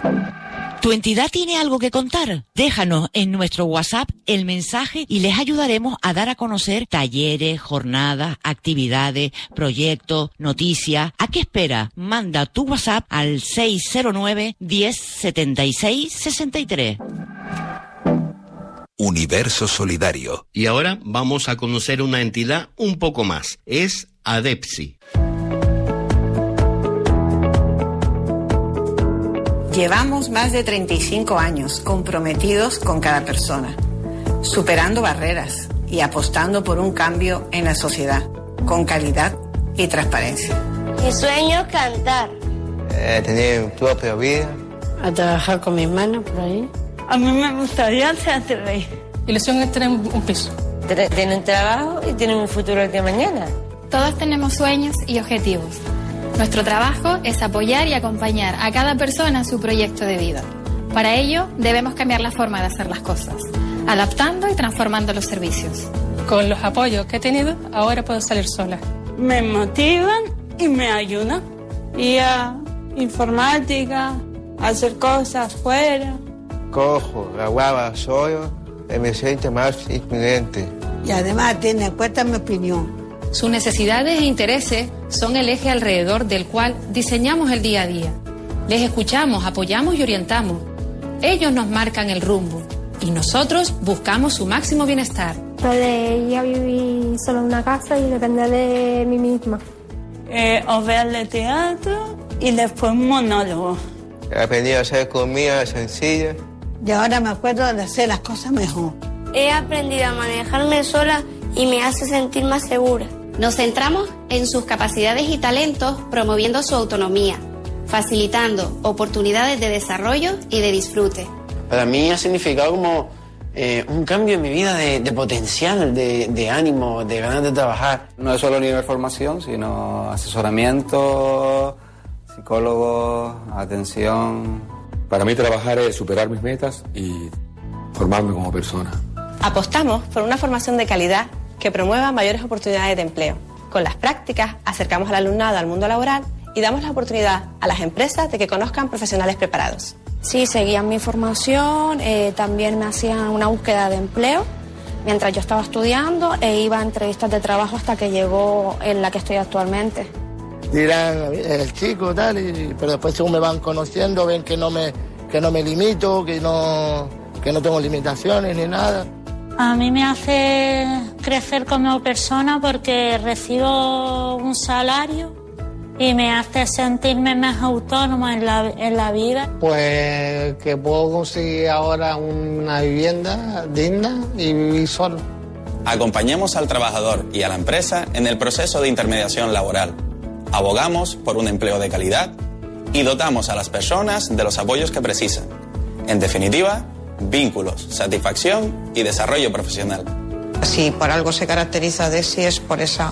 ¿Tu entidad tiene algo que contar? Déjanos en nuestro WhatsApp el mensaje y les ayudaremos a dar a conocer talleres, jornadas, actividades, proyectos, noticias. ¿A qué espera? Manda tu WhatsApp al 609 10 76 63. Universo Solidario. Y ahora vamos a conocer una entidad un poco más. Es ADEPSI. Llevamos más de 35 años comprometidos con cada persona, superando barreras y apostando por un cambio en la sociedad, con calidad y transparencia. Mi sueño es cantar. Tener mi propia vida. A trabajar con mis manos por ahí. A mí me gustaría ser rey. Ilusión es tener un piso. Tener un trabajo y tener un futuro de mañana. Todos tenemos sueños y objetivos. Nuestro trabajo es apoyar y acompañar a cada persona en su proyecto de vida. Para ello, debemos cambiar la forma de hacer las cosas, adaptando y transformando los servicios. Con los apoyos que he tenido, ahora puedo salir sola. Me motivan y me ayudan. Y a informática, a hacer cosas fuera. Cojo, la guava solo y me siento más independiente. Y además tiene en cuenta mi opinión. Sus necesidades e intereses son el eje alrededor del cual diseñamos el día a día. Les escuchamos, apoyamos y orientamos. Ellos nos marcan el rumbo y nosotros buscamos su máximo bienestar. Lo de ir a vivir solo en una casa y depender de mí misma. Obras de teatro y después monólogo. He aprendido a hacer comida sencilla. Y ahora me acuerdo de hacer las cosas mejor. He aprendido a manejarme sola y me hace sentir más segura. Nos centramos en sus capacidades y talentos, promoviendo su autonomía, facilitando oportunidades de desarrollo y de disfrute. Para mí ha significado como un cambio en mi vida de potencial, de ánimo, de ganas de trabajar. No es solo nivel formación, sino asesoramiento, psicólogo, atención. Para mí trabajar es superar mis metas y formarme como persona. Apostamos por una formación de calidad que promueva mayores oportunidades de empleo. Con las prácticas acercamos al alumnado al mundo laboral y damos la oportunidad a las empresas de que conozcan profesionales preparados. Sí, seguían mi formación, también me hacían una búsqueda de empleo mientras yo estaba estudiando e iba a entrevistas de trabajo hasta que llegó en la que estoy actualmente. Dirán, el chico tal, pero después según me van conociendo ven que no me limito, que no tengo limitaciones ni nada. A mí me hace crecer como persona porque recibo un salario y me hace sentirme más autónoma en la vida. Pues que puedo conseguir ahora una vivienda digna y vivir solo. Acompañamos al trabajador y a la empresa en el proceso de intermediación laboral. Abogamos por un empleo de calidad y dotamos a las personas de los apoyos que precisan. En definitiva, vínculos, satisfacción y desarrollo profesional. Si por algo se caracteriza ADEPSI es por esa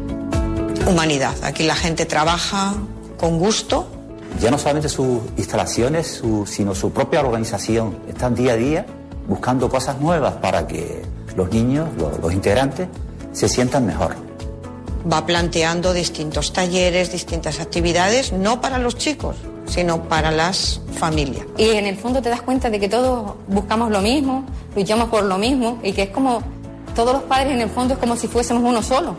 humanidad. Aquí la gente trabaja con gusto. Ya no solamente sus instalaciones, sino su propia organización. Están día a día buscando cosas nuevas para que los niños, los integrantes, se sientan mejor. Va planteando distintos talleres, distintas actividades, no para los chicos, sino para las familias. Y en el fondo te das cuenta de que todos buscamos lo mismo, luchamos por lo mismo y que es como todos los padres en el fondo es como si fuésemos uno solo.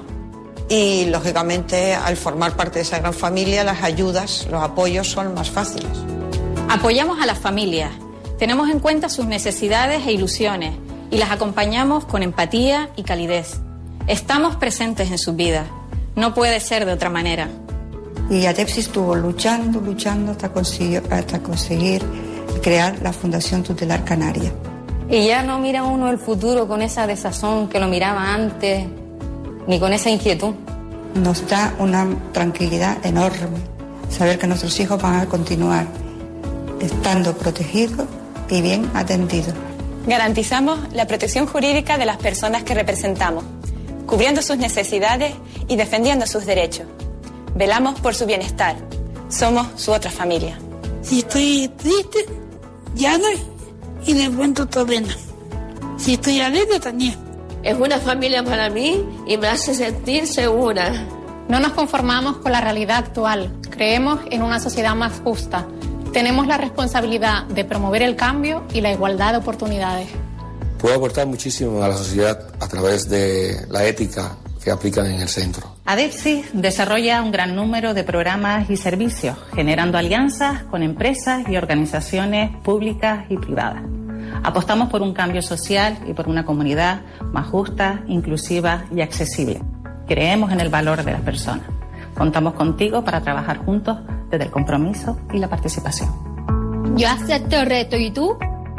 Y lógicamente al formar parte de esa gran familia las ayudas, los apoyos son más fáciles. Apoyamos a las familias, tenemos en cuenta sus necesidades e ilusiones y las acompañamos con empatía y calidez. Estamos presentes en sus vidas, no puede ser de otra manera. Y ADEPSI estuvo luchando hasta conseguir crear la Fundación Tutelar Canaria. Y ya no mira uno el futuro con esa desazón que lo miraba antes, ni con esa inquietud. Nos da una tranquilidad enorme saber que nuestros hijos van a continuar estando protegidos y bien atendidos. Garantizamos la protección jurídica de las personas que representamos, cubriendo sus necesidades y defendiendo sus derechos. Velamos por su bienestar. Somos su otra familia. Si estoy triste, llamo y le cuento todo pena. Si estoy alegre, también. Es una familia para mí y me hace sentir segura. No nos conformamos con la realidad actual. Creemos en una sociedad más justa. Tenemos la responsabilidad de promover el cambio y la igualdad de oportunidades. Puedo aportar muchísimo a la sociedad a través de la ética que aplican en el centro. ADEPSI desarrolla un gran número de programas y servicios, generando alianzas con empresas y organizaciones públicas y privadas. Apostamos por un cambio social y por una comunidad más justa, inclusiva y accesible. Creemos en el valor de las personas. Contamos contigo para trabajar juntos desde el compromiso y la participación. Yo acepto el reto, ¿y tú?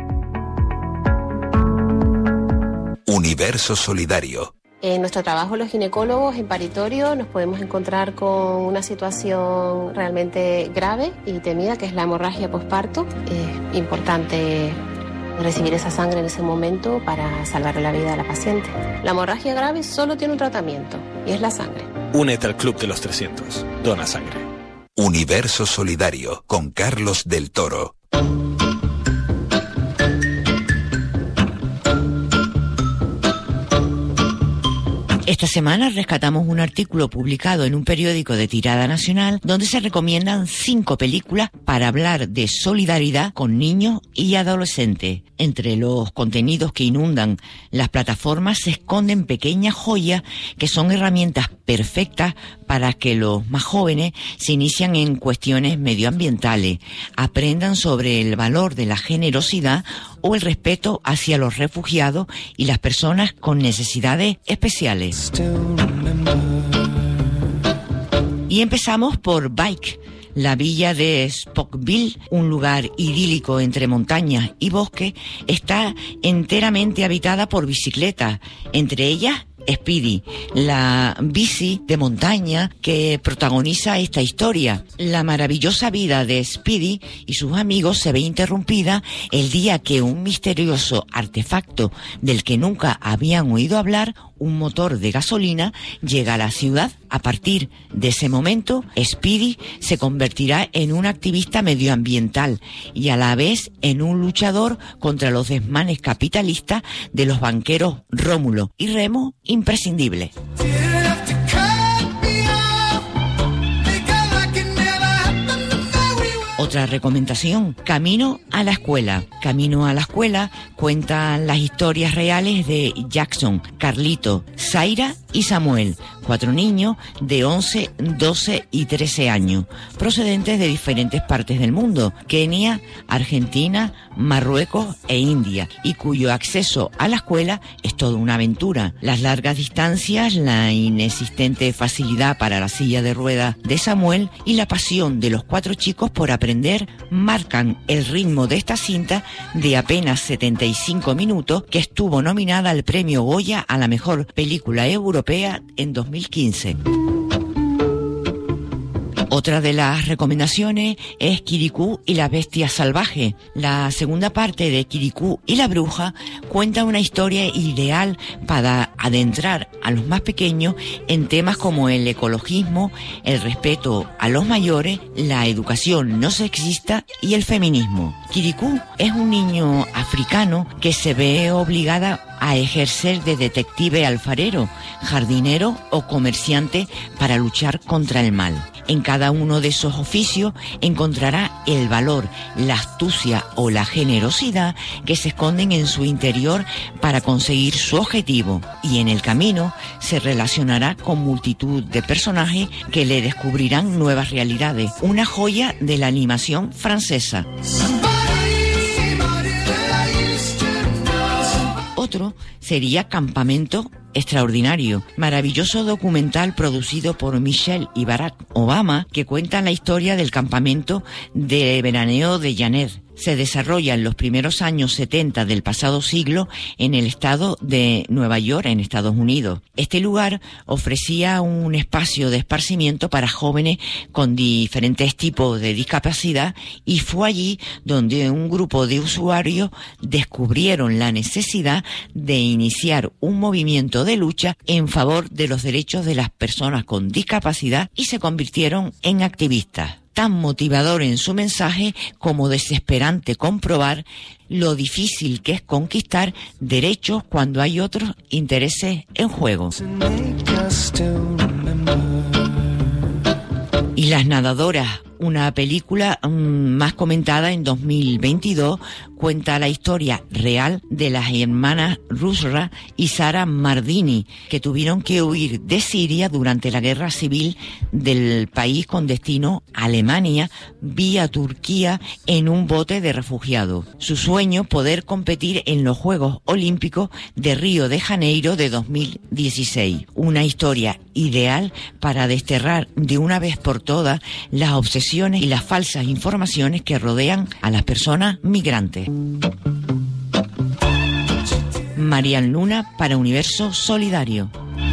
Universo Solidario. En nuestro trabajo los ginecólogos en paritorio nos podemos encontrar con una situación realmente grave y temida, que es la hemorragia posparto. Es importante recibir esa sangre en ese momento para salvar la vida de la paciente. La hemorragia grave solo tiene un tratamiento y es la sangre. Únete al Club de los 300. Dona sangre. Universo Solidario con Carlos del Toro. Esta semana rescatamos un artículo publicado en un periódico de tirada nacional donde se recomiendan 5 películas para hablar de solidaridad con niños y adolescentes. Entre los contenidos que inundan las plataformas se esconden pequeñas joyas que son herramientas perfectas para que los más jóvenes se inician en cuestiones medioambientales, aprendan sobre el valor de la generosidad o el respeto hacia los refugiados y las personas con necesidades especiales. Y empezamos por Bike. La villa de Spockville, un lugar idílico entre montañas y bosque, está enteramente habitada por bicicletas, entre ellas Speedy, la bici de montaña que protagoniza esta historia. La maravillosa vida de Speedy y sus amigos se ve interrumpida el día que un misterioso artefacto del que nunca habían oído hablar, un motor de gasolina, llega a la ciudad. A partir de ese momento, Speedy se convertirá en un activista medioambiental y a la vez en un luchador contra los desmanes capitalistas de los banqueros Rómulo y Remo imprescindible. Otra recomendación, Camino a la Escuela. Camino a la Escuela cuenta las historias reales de Jackson, Carlito, Zaira y Samuel, 4 niños de 11, 12 y 13 años, procedentes de diferentes partes del mundo, Kenia, Argentina, Marruecos e India, y cuyo acceso a la escuela es toda una aventura. Las largas distancias, la inexistente facilidad para la silla de ruedas de Samuel y la pasión de los 4 chicos por aprender marcan el ritmo de esta cinta de apenas 75 minutos que estuvo nominada al premio Goya a la mejor película europea en 2015. Otra de las recomendaciones es Kirikou y la bestia salvaje. La segunda parte de Kirikou y la bruja cuenta una historia ideal para adentrar a los más pequeños en temas como el ecologismo, el respeto a los mayores, la educación no sexista y el feminismo. Kirikou es un niño africano que se ve obligada a ejercer de detective alfarero, jardinero o comerciante para luchar contra el mal. En cada uno de esos oficios encontrará el valor, la astucia o la generosidad que se esconden en su interior para conseguir su objetivo, y en el camino se relacionará con multitud de personajes que le descubrirán nuevas realidades. Una joya de la animación francesa. Otro sería Campamento Extraordinario, maravilloso documental producido por Michelle y Barack Obama que cuenta la historia del campamento de veraneo de Janet. Se desarrolla en los primeros años 70 del pasado siglo en el estado de Nueva York, en Estados Unidos. Este lugar ofrecía un espacio de esparcimiento para jóvenes con diferentes tipos de discapacidad y fue allí donde un grupo de usuarios descubrieron la necesidad de iniciar un movimiento de lucha en favor de los derechos de las personas con discapacidad y se convirtieron en activistas. Tan motivador en su mensaje como desesperante comprobar lo difícil que es conquistar derechos cuando hay otros intereses en juego. Y las nadadoras Una película más comentada en 2022 cuenta la historia real de las hermanas Rusra y Sara Mardini, que tuvieron que huir de Siria durante la guerra civil del país con destino a Alemania vía Turquía en un bote de refugiados. Su sueño, poder competir en los Juegos Olímpicos de Río de Janeiro de 2016. Una historia ideal para desterrar de una vez por todas las obsesiones y las falsas informaciones que rodean a las personas migrantes. Marian Luna para Universo Solidario.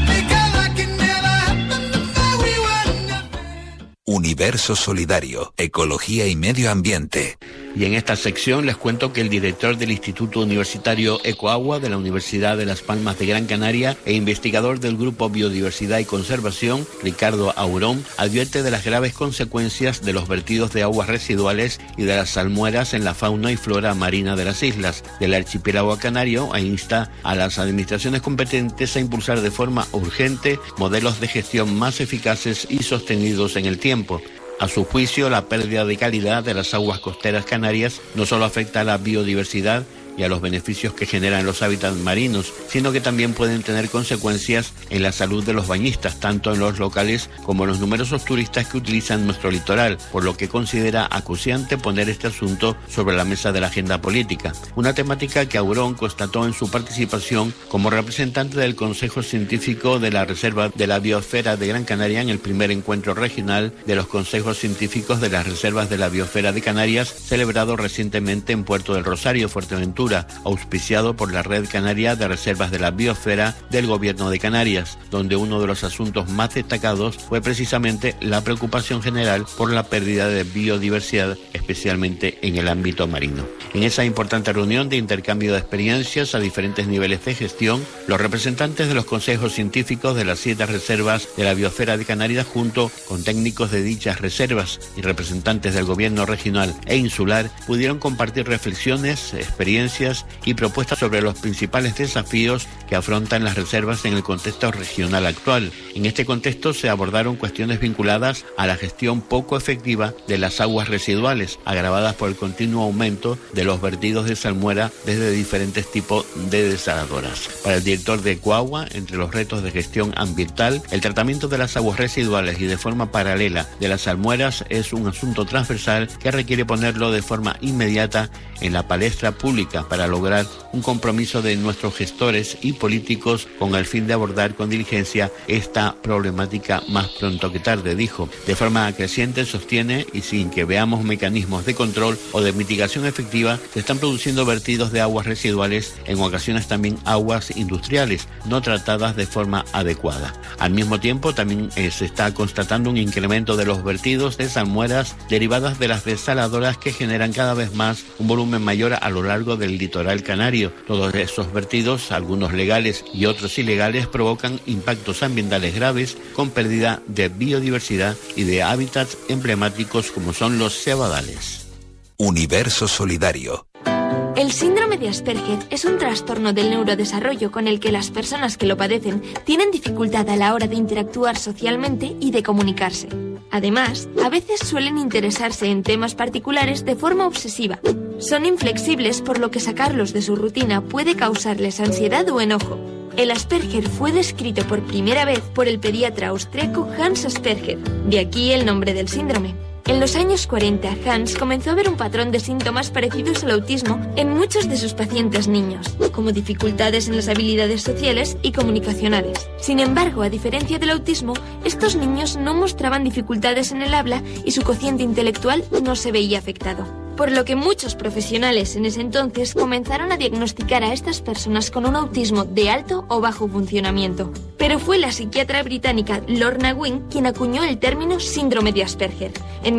Universo Solidario, Ecología y Medio Ambiente. Y en esta sección les cuento que el director del Instituto Universitario Ecoagua de la Universidad de Las Palmas de Gran Canaria e investigador del Grupo Biodiversidad y Conservación, Ricardo Aurón, advierte de las graves consecuencias de los vertidos de aguas residuales y de las salmueras en la fauna y flora marina de las islas del archipiélago canario e insta a las administraciones competentes a impulsar de forma urgente modelos de gestión más eficaces y sostenidos en el tiempo. A su juicio, la pérdida de calidad de las aguas costeras canarias no solo afecta a la biodiversidad y a los beneficios que generan los hábitats marinos, sino que también pueden tener consecuencias en la salud de los bañistas, tanto en los locales como en los numerosos turistas que utilizan nuestro litoral, por lo que considera acuciante poner este asunto sobre la mesa de la agenda política. Una temática que Aurón constató en su participación como representante del Consejo Científico de la Reserva de la Biosfera de Gran Canaria en el primer encuentro regional de los consejos científicos de las reservas de la Biosfera de Canarias, celebrado recientemente en Puerto del Rosario, Fuerteventura, auspiciado por la Red Canaria de Reservas de la Biosfera del Gobierno de Canarias, donde uno de los asuntos más destacados fue precisamente la preocupación general por la pérdida de biodiversidad, especialmente en el ámbito marino. En esa importante reunión de intercambio de experiencias a diferentes niveles de gestión, los representantes de los consejos científicos de las 7 reservas de la Biosfera de Canarias, junto con técnicos de dichas reservas y representantes del Gobierno regional e insular, pudieron compartir reflexiones, experiencias y propuestas sobre los principales desafíos que afrontan las reservas en el contexto regional actual. En este contexto se abordaron cuestiones vinculadas a la gestión poco efectiva de las aguas residuales, agravadas por el continuo aumento de los vertidos de salmuera desde diferentes tipos de desaladoras. Para el director de Ecoagua, entre los retos de gestión ambiental, el tratamiento de las aguas residuales y de forma paralela de las salmueras es un asunto transversal que requiere ponerlo de forma inmediata en la palestra pública para lograr un compromiso de nuestros gestores y políticos con el fin de abordar con diligencia esta problemática más pronto que tarde, dijo. De forma creciente, sostiene, y sin que veamos mecanismos de control o de mitigación efectiva, se están produciendo vertidos de aguas residuales, en ocasiones también aguas industriales, no tratadas de forma adecuada. Al mismo tiempo, también se está constatando un incremento de los vertidos de salmueras derivadas de las desaladoras que generan cada vez más un volumen mayor a lo largo del litoral canario. Todos esos vertidos, algunos legales y otros ilegales, provocan impactos ambientales graves con pérdida de biodiversidad y de hábitats emblemáticos como son los cebadales. Universo Solidario. El síndrome de Asperger es un trastorno del neurodesarrollo con el que las personas que lo padecen tienen dificultad a la hora de interactuar socialmente y de comunicarse. Además, a veces suelen interesarse en temas particulares de forma obsesiva. Son inflexibles, por lo que sacarlos de su rutina puede causarles ansiedad o enojo. El Asperger fue descrito por primera vez por el pediatra austriaco Hans Asperger, de aquí el nombre del síndrome. En los años 40, Hans comenzó a ver un patrón de síntomas parecidos al autismo en muchos de sus pacientes niños, como dificultades en las habilidades sociales y comunicacionales. Sin embargo, a diferencia del autismo, estos niños no mostraban dificultades en el habla y su cociente intelectual no se veía afectado. Por lo que muchos profesionales en ese entonces comenzaron a diagnosticar a estas personas con un autismo de alto o bajo funcionamiento. Pero fue la psiquiatra británica Lorna Wing quien acuñó el término síndrome de Asperger en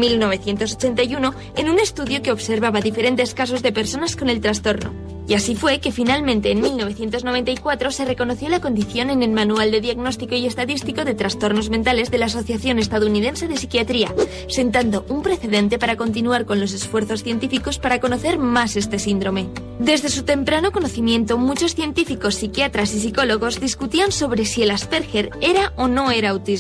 1981 en un estudio que observaba diferentes casos de personas con el trastorno. Y así fue que finalmente en 1994 se reconoció la condición en el Manual de Diagnóstico y Estadístico de Trastornos Mentales de la Asociación Estadounidense de Psiquiatría, sentando un precedente para continuar con los esfuerzos científicos para conocer más este síndrome. Desde su temprano conocimiento, muchos científicos, psiquiatras y psicólogos discutían sobre si el Asperger era o no era autismo.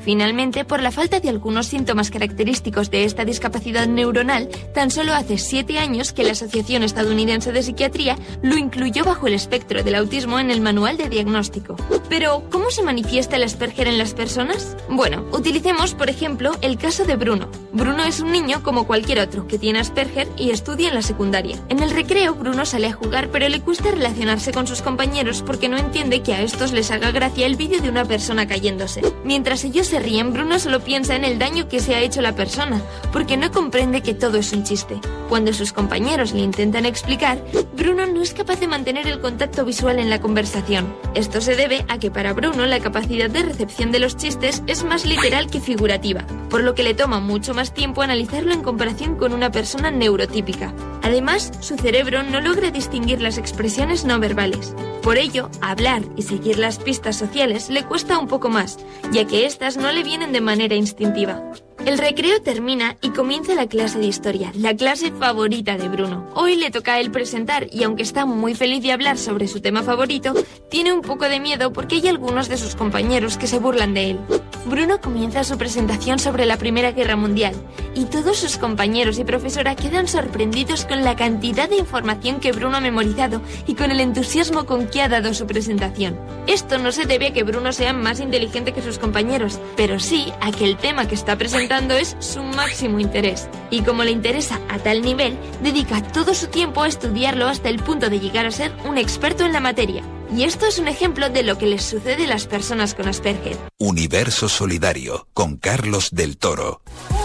Finalmente, por la falta de algunos síntomas característicos de esta discapacidad neuronal, tan solo hace 7 años que la Asociación Estadounidense de Psiquiatría lo incluyó bajo el espectro del autismo en el manual de diagnóstico. Pero, ¿cómo se manifiesta el Asperger en las personas? Bueno, utilicemos, por ejemplo, el caso de Bruno. Bruno es un niño como cualquier otro que tiene Asperger y estudia en la secundaria. En el recreo, Bruno sale a jugar, pero le cuesta relacionarse con sus compañeros porque no entiende que a estos les haga gracia el vídeo de una persona cayéndose. Mientras ellos se ríen, Bruno solo piensa en el daño que se ha hecho la persona, porque no comprende que todo es un chiste. Cuando sus compañeros le intentan explicar, Bruno no es capaz de mantener el contacto visual en la conversación. Esto se debe a que para Bruno la capacidad de recepción de los chistes es más literal que figurativa, por lo que le toma mucho más tiempo analizarlo en comparación con una persona neurotípica. Además, su cerebro no logra distinguir las expresiones no verbales. Por ello, hablar y seguir las pistas sociales le cuesta un poco más, ya que éstas no le vienen de manera instintiva. El recreo termina y comienza la clase de historia, la clase favorita de Bruno. Hoy le toca a él presentar y aunque está muy feliz de hablar sobre su tema favorito, tiene un poco de miedo porque hay algunos de sus compañeros que se burlan de él. Bruno comienza su presentación sobre la Primera Guerra Mundial y todos sus compañeros y profesora quedan sorprendidos con la cantidad de información que Bruno ha memorizado y con el entusiasmo con que ha dado su presentación. Esto no se debe a que Bruno sea más inteligente que sus compañeros, pero sí a que el tema que está presentando es su máximo interés. Y como le interesa a tal nivel, dedica todo su tiempo a estudiarlo hasta el punto de llegar a ser un experto en la materia. Y esto es un ejemplo de lo que les sucede a las personas con Asperger. Universo Solidario, con Carlos del Toro.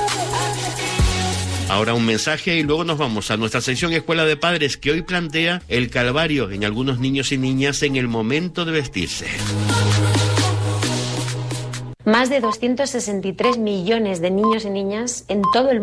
Ahora un mensaje y luego nos vamos a nuestra sección Escuela de Padres, que hoy plantea el calvario en algunos niños y niñas en el momento de vestirse. Más de 263 millones de niños y niñas en todo el mundo